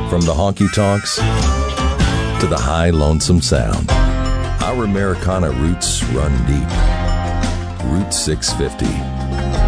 From the honky-tonks to the high lonesome sound, our Americana roots run deep. Route 650.